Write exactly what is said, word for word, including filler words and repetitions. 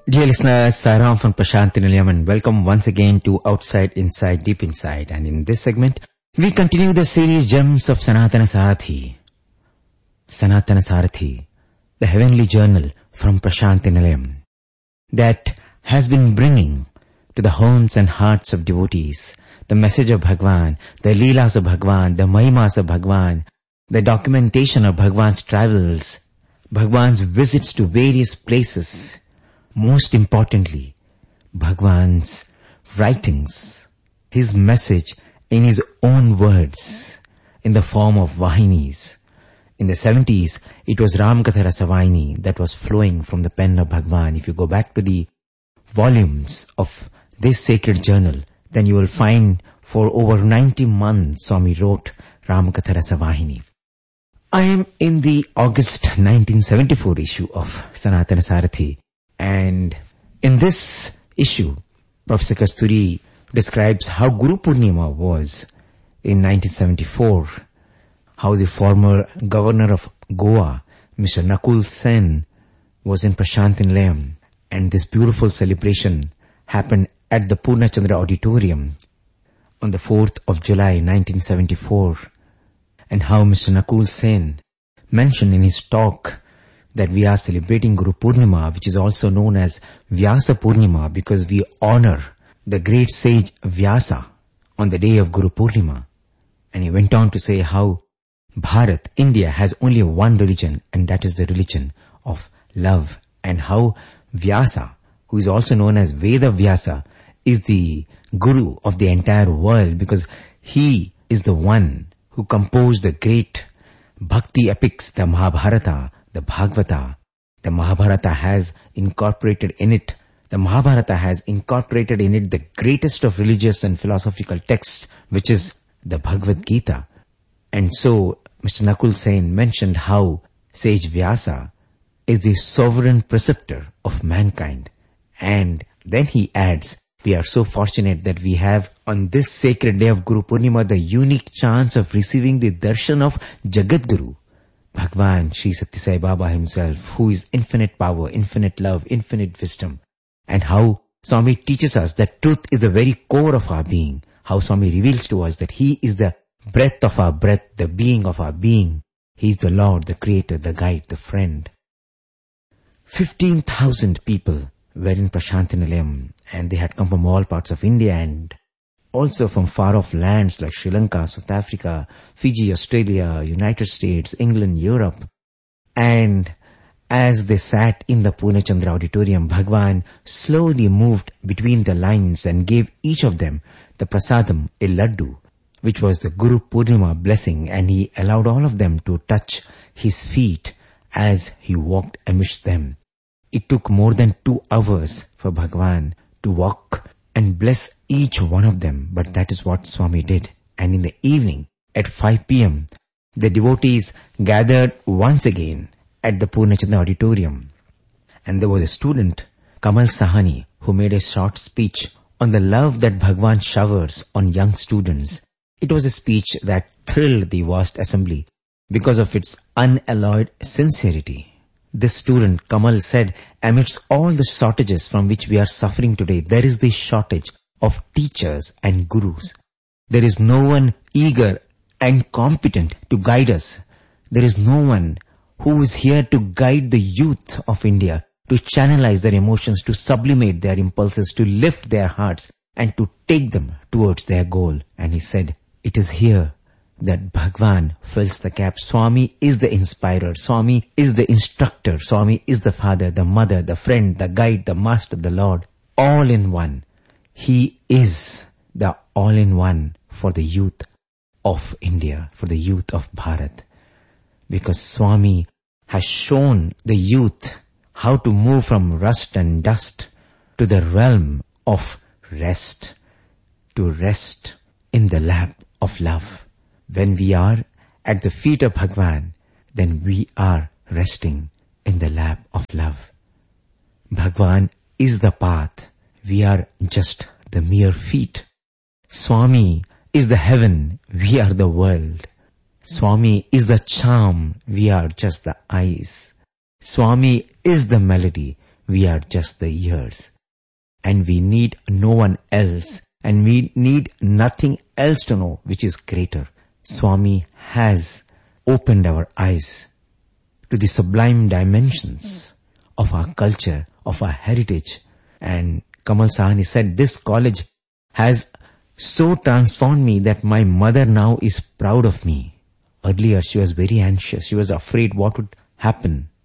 Dear listeners, Saram from Prashanthi Nilayam and welcome once again to Outside, Inside, Deep Inside. And in this segment, we continue the series Gems of Sanatana Sarathi. Sanatana Sarathi, the heavenly journal from Prashanthi Nilayam that has been bringing to the homes and hearts of devotees the message of Bhagwan, the Leelas of Bhagwan, the Mahimas of Bhagwan, the documentation of Bhagwan's travels, Bhagwan's visits to various places. Most importantly, Bhagwan's writings, his message in his own words, in the form of Vahinis. In the seventies, it was Ramakatha Rasavahini that was flowing from the pen of Bhagwan. If you go back to the volumes of this sacred journal, then you will find for over ninety months Swami wrote Ramakatha Rasavahini. I am in the August nineteen seventy-four issue of Sanatana Sarathi. And in this issue, Professor Kasturi describes how Guru Purnima was in nineteen seventy-four, how the former governor of Goa, Mister Nakul Sen, was in Prashanthi Nilayam, and this beautiful celebration happened at the Purnachandra Auditorium on the fourth of July nineteen seventy-four, and how Mister Nakul Sen mentioned in his talk that we are celebrating Guru Purnima, which is also known as Vyasa Purnima, because we honor the great sage Vyasa on the day of Guru Purnima. And he went on to say how Bharat, India, has only one religion, and that is the religion of love. And how Vyasa, who is also known as Veda Vyasa, is the guru of the entire world, because he is the one who composed the great Bhakti epics, the Mahabharata, the Bhagavata. The Mahabharata has incorporated in it, the Mahabharata has incorporated in it the greatest of religious and philosophical texts, which is the Bhagavad Gita. And so, Mister Nakul Sen mentioned how sage Vyasa is the sovereign preceptor of mankind. And then he adds, we are so fortunate that we have on this sacred day of Guru Purnima the unique chance of receiving the darshan of Jagat Guru, Bhagwan Sri Sathya Sai Baba himself, who is infinite power, infinite love, infinite wisdom. And how Swami teaches us that truth is the very core of our being. How Swami reveals to us that he is the breath of our breath, the being of our being. He is the Lord, the Creator, the Guide, the Friend. fifteen thousand people were in Prashanthi Nilayam, and they had come from all parts of India and also from far-off lands like Sri Lanka, South Africa, Fiji, Australia, United States, England, Europe. And as they sat in the Purnachandra Auditorium, Bhagwan slowly moved between the lines and gave each of them the prasadam, a laddu, which was the Guru Purnima blessing, and he allowed all of them to touch his feet as he walked amidst them. It took more than two hours for Bhagwan to walk and bless each one of them, but that is what Swami did. And in the evening, at five p.m., the devotees gathered once again at the Purnachandra Auditorium. And there was a student, Kamal Sahani, who made a short speech on the love that Bhagwan showers on young students. It was a speech that thrilled the vast assembly because of its unalloyed sincerity. This student, Kamal, said, amidst all the shortages from which we are suffering today, there is the shortage of teachers and gurus. There is no one eager and competent to guide us. There is no one who is here to guide the youth of India, to channelize their emotions, to sublimate their impulses, to lift their hearts and to take them towards their goal. And he said, it is here that Bhagwan fills the gap. Swami is the inspirer. Swami is the instructor. Swami is the father, the mother, the friend, the guide, the master, the Lord. All in one. He is the all-in-one for the youth of India, for the youth of Bharat. Because Swami has shown the youth how to move from rust and dust to the realm of rest, to rest in the lap of love. When we are at the feet of Bhagwan, then we are resting in the lap of love. Bhagwan is the path. We are just the mere feet. Swami is the heaven. We are the world. Swami is the charm. We are just the eyes. Swami is the melody. We are just the ears. And we need no one else. And we need nothing else to know which is greater. Swami has opened our eyes to the sublime dimensions of our culture, of our heritage. And Kamal Sahani said, this college has so transformed me that my mother now is proud of me. Earlier she was very anxious. She was afraid what would happen